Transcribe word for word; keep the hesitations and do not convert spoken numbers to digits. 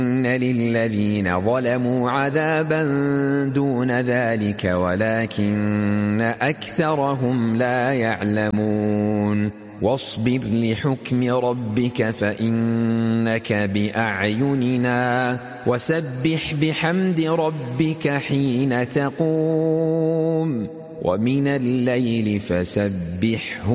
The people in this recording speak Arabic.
للذين ظلموا عذابا دون ذلك ولكن أكثرهم لا يعلمون واصبر لحكم ربك فإنك بأعيننا وسبح بحمد ربك حين تقوم ومن الليل فسبحه